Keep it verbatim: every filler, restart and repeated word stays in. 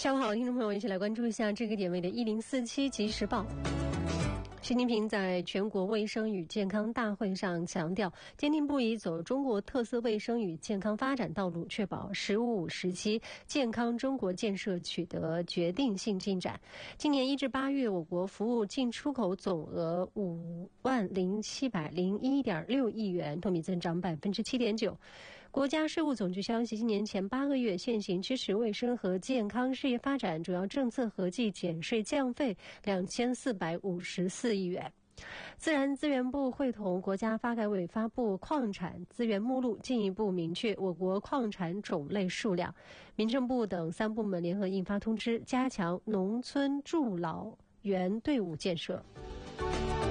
下午好，听众朋友，一起来关注一下这个点位的一零四七即时报。习近平在全国卫生与健康大会上强调，坚定不移走中国特色卫生与健康发展道路，确保“十五五”时期健康中国建设取得决定性进展。今年一至八月，我国服务进出口总额五万零七百零一点六亿元，同比增长百分之七点九。国家税务总局消息，今年前八个月现行支持卫生和健康事业发展主要政策合计减税降费两千四百五十四亿元。自然资源部会同国家发改委发布矿产资源目录，进一步明确我国矿产种类数量。民政部等三部门联合印发通知，加强农村助老援队伍建设。